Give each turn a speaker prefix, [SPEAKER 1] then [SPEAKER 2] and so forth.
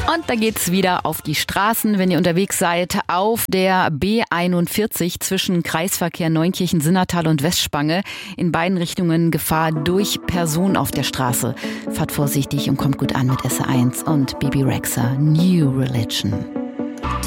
[SPEAKER 1] Und da geht's wieder auf die Straßen, wenn ihr unterwegs seid, auf der B41 zwischen Kreisverkehr Neunkirchen-Sinnertal und Westspange. In beiden Richtungen Gefahr durch Personen auf der Straße. Fahrt vorsichtig und kommt gut an mit SR1 und Bebe Rexha, New Religion.